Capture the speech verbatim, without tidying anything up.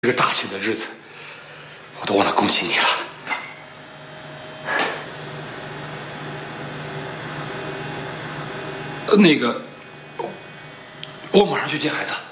这个大喜的日子，我都忘了恭喜你了。呃，那个，我马上去接孩子。